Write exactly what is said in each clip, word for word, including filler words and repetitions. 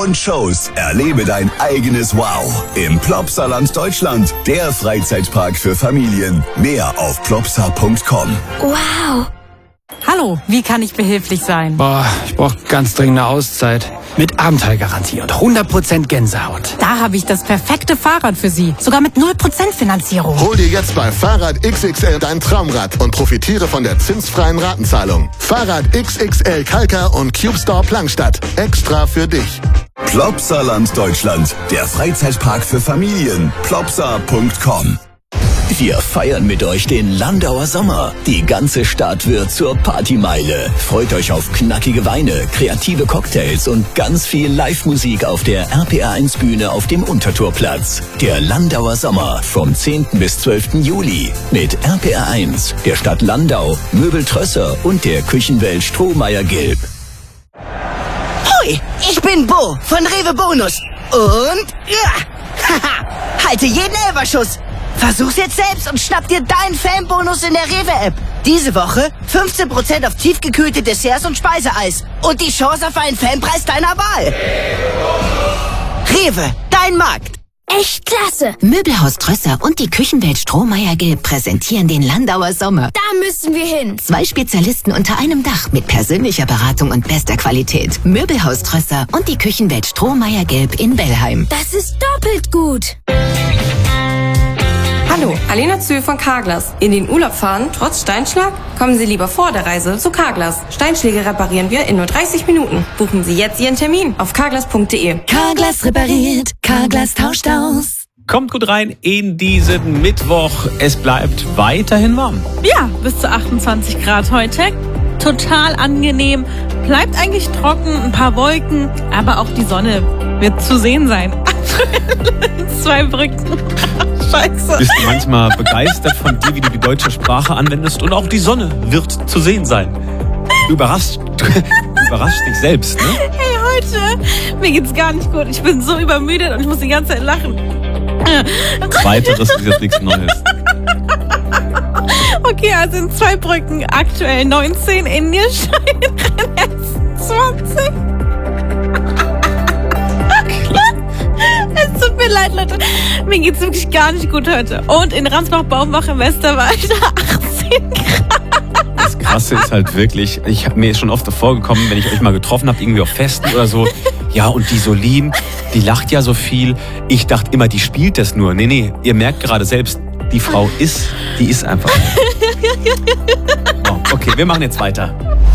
und Shows. Erlebe dein eigenes Wow im Plopsaland Deutschland, der Freizeitpark für Familien. Mehr auf plopsa punkt com. Wow. Hallo, wie kann ich behilflich sein? Boah, ich brauche ganz dringend eine Auszeit. Mit Abenteuergarantie und hundert Prozent Gänsehaut. Da habe ich das perfekte Fahrrad für Sie. Sogar mit null Prozent Finanzierung. Hol dir jetzt bei Fahrrad X X L dein Traumrad und profitiere von der zinsfreien Ratenzahlung. Fahrrad X X L Kalka und Cube Store Plankstadt. Extra für dich. Plopsaland Deutschland, der Freizeitpark für Familien. plopsa punkt com. Wir feiern mit euch den Landauer Sommer. Die ganze Stadt wird zur Partymeile. Freut euch auf knackige Weine, kreative Cocktails und ganz viel Live-Musik auf der R P R eins Bühne auf dem Untertorplatz. Der Landauer Sommer vom zehnten bis zwölften Juli mit R P R eins, der Stadt Landau, Möbel Trösser und der Küchenwelt Strohmeier Gilb. Hui, ich bin Bo von Rewe Bonus. Und ja, haha, halte jeden Elferschuss. Versuch's jetzt selbst und schnapp dir deinen Fanbonus in der Rewe-App. Diese Woche fünfzehn Prozent auf tiefgekühlte Desserts und Speiseeis. Und die Chance auf einen Fanpreis deiner Wahl. Rewe, dein Markt. Echt klasse. Möbelhaus Trösser und die Küchenwelt Strohmeier Gilb präsentieren den Landauer Sommer. Da müssen wir hin. Zwei Spezialisten unter einem Dach mit persönlicher Beratung und bester Qualität. Möbelhaus Trösser und die Küchenwelt Strohmeier Gilb in Bellheim. Das ist doppelt gut. Hallo, Alena Zühl von Carglass. In den Urlaub fahren, trotz Steinschlag? Kommen Sie lieber vor der Reise zu Carglass. Steinschläge reparieren wir in nur dreißig Minuten. Buchen Sie jetzt Ihren Termin auf carglass punkt de. Carglass repariert, Carglass tauscht aus. Kommt gut rein in diesen Mittwoch. Es bleibt weiterhin warm. Ja, bis zu achtundzwanzig Grad heute. Total angenehm. Bleibt eigentlich trocken, ein paar Wolken, aber auch die Sonne wird zu sehen sein. Zwei Brücken. Scheiße. Bist du manchmal begeistert von dir, wie du die deutsche Sprache anwendest, und auch die Sonne wird zu sehen sein. Du überraschst, du überraschst dich selbst, ne? Hey, heute, mir geht's gar nicht gut. Ich bin so übermüdet und ich muss die ganze Zeit lachen. Weiteres ist jetzt nichts Neues. Okay, also in zwei Brücken aktuell neunzehn, in Nierstein jetzt zwanzig. Es tut mir leid, Leute. Mir geht's wirklich gar nicht gut heute. Und in Ransbach-Baumbach im Westerwald achtzehn Grad. Das Krasse ist halt wirklich, ich habe mir schon oft vorgekommen, wenn ich euch mal getroffen habe, irgendwie auf Festen oder so. Ja, und die Solin, die lacht ja so viel. Ich dachte immer, die spielt das nur. Nee, nee, ihr merkt gerade selbst, die Frau ist, die ist einfach. Oh, okay, wir machen jetzt weiter.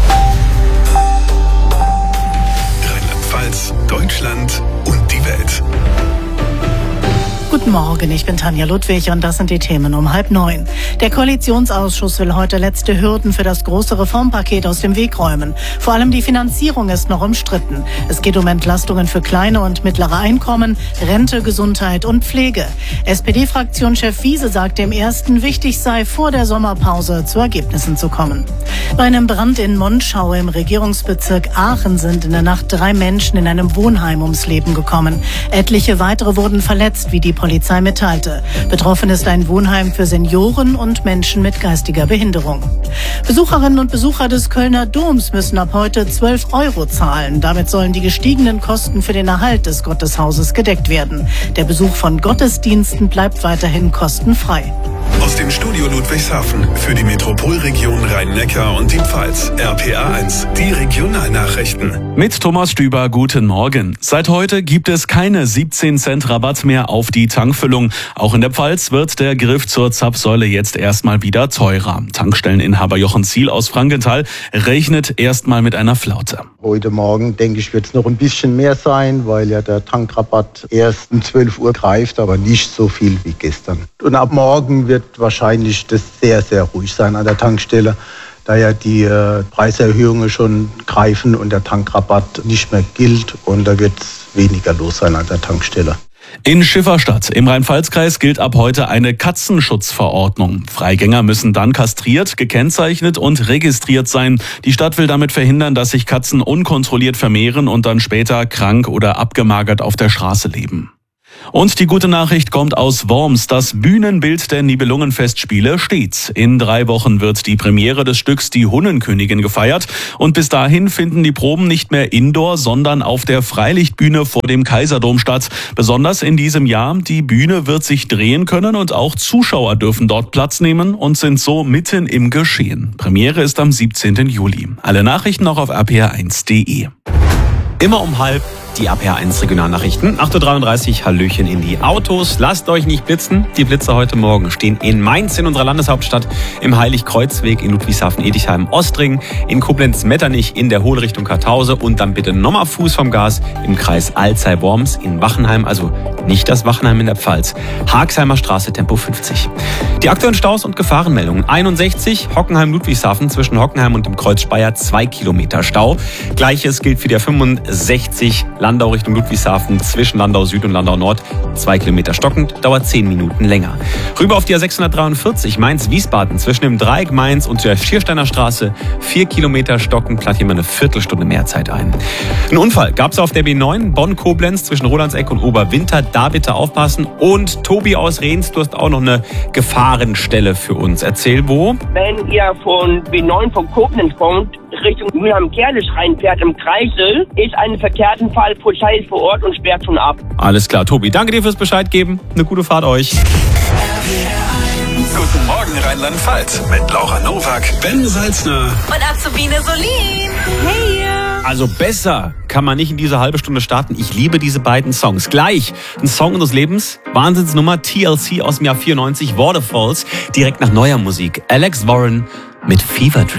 Rheinland-Pfalz, Deutschland und die Welt. Guten Morgen, ich bin Tanja Ludwig und das sind die Themen um halb neun. Der Koalitionsausschuss will heute letzte Hürden für das große Reformpaket aus dem Weg räumen. Vor allem die Finanzierung ist noch umstritten. Es geht um Entlastungen für kleine und mittlere Einkommen, Rente, Gesundheit und Pflege. S P D-Fraktionschef Wiese sagt dem Ersten, wichtig sei, vor der Sommerpause zu Ergebnissen zu kommen. Bei einem Brand in Monschau im Regierungsbezirk Aachen sind in der Nacht drei Menschen in einem Wohnheim ums Leben gekommen. Etliche weitere wurden verletzt, wie die Polizei mitteilte. Betroffen ist ein Wohnheim für Senioren und Menschen mit geistiger Behinderung. Besucherinnen und Besucher des Kölner Doms müssen ab heute zwölf Euro zahlen. Damit sollen die gestiegenen Kosten für den Erhalt des Gotteshauses gedeckt werden. Der Besuch von Gottesdiensten bleibt weiterhin kostenfrei. Aus dem Studio Ludwigshafen für die Metropolregion Rhein-Neckar und die Pfalz. R P R eins, die Regionalnachrichten. Mit Thomas Stüber, guten Morgen. Seit heute gibt es keine siebzehn Cent Rabatt mehr auf die Tankfüllung. Auch in der Pfalz wird der Griff zur Zapfsäule jetzt erstmal wieder teurer. Tankstelleninhaber Jochen Ziel aus Frankenthal rechnet erstmal mit einer Flaute. Heute Morgen, denke ich, wird es noch ein bisschen mehr sein, weil ja der Tankrabatt erst um zwölf Uhr greift, aber nicht so viel wie gestern. Und ab morgen wird wahrscheinlich das sehr, sehr ruhig sein an der Tankstelle, da ja die äh, Preiserhöhungen schon greifen und der Tankrabatt nicht mehr gilt und da wird es weniger los sein an der Tankstelle. In Schifferstadt im Rhein-Pfalz-Kreis gilt ab heute eine Katzenschutzverordnung. Freigänger müssen dann kastriert, gekennzeichnet und registriert sein. Die Stadt will damit verhindern, dass sich Katzen unkontrolliert vermehren und dann später krank oder abgemagert auf der Straße leben. Und die gute Nachricht kommt aus Worms. Das Bühnenbild der Nibelungenfestspiele steht. In drei Wochen wird die Premiere des Stücks Die Hunnenkönigin gefeiert. Und bis dahin finden die Proben nicht mehr indoor, sondern auf der Freilichtbühne vor dem Kaiserdom statt. Besonders in diesem Jahr. Die Bühne wird sich drehen können und auch Zuschauer dürfen dort Platz nehmen und sind so mitten im Geschehen. Premiere ist am siebzehnten Juli. Alle Nachrichten auch auf r p r eins punkt d e. Immer um halb die R P R eins Regionalnachrichten. acht Uhr dreiunddreißig, Hallöchen in die Autos. Lasst euch nicht blitzen. Die Blitze heute Morgen stehen in Mainz, in unserer Landeshauptstadt, im Heiligkreuzweg, in Ludwigshafen-Edichheim, Ostring, in Koblenz-Metternich, in der Hohlrichtung Kartause und dann bitte nochmal Fuß vom Gas im Kreis Alzey-Worms, in Wachenheim, also nicht das Wachenheim in der Pfalz. Haagheimer Straße, Tempo fünfzig. Die aktuellen Staus und Gefahrenmeldungen. einundsechzig, Hockenheim-Ludwigshafen, zwischen Hockenheim und dem Kreuz Speyer, zwei Kilometer Stau. Gleiches gilt für die fünfundsechzig, Landau Richtung Ludwigshafen, zwischen Landau Süd und Landau Nord, zwei Kilometer stockend, dauert zehn Minuten länger. Rüber auf die A sechshundertdreiundvierzig, Mainz-Wiesbaden, zwischen dem Dreieck Mainz und der Schiersteiner Straße, vier Kilometer stockend, plant hier mal eine Viertelstunde mehr Zeit ein. Ein Unfall gab es auf der B neun, Bonn-Koblenz, zwischen Rolandseck und Oberwinter, da bitte aufpassen. Und Tobi aus Rehns, du hast auch noch eine Gefahrenstelle für uns. Erzähl, wo? Wenn ihr von B neun von Koblenz kommt, Richtung Mülheim-Kernisch reinfährt im Kreisel, ist ein verkehrten Fall, Polizei ist vor Ort und sperrt schon ab. Alles klar, Tobi, danke dir fürs Bescheid geben. Eine gute Fahrt euch. Guten Morgen Rheinland-Pfalz mit Laura Nowak, Ben Salzner Und Azubine Solin. Hey! Also besser kann man nicht in diese halbe Stunde starten. Ich liebe diese beiden Songs. Gleich ein Song unseres Lebens. Wahnsinnsnummer T L C aus dem Jahr vierundneunzig, Waterfalls. Direkt nach neuer Musik. Alex Warren mit Fever Dream.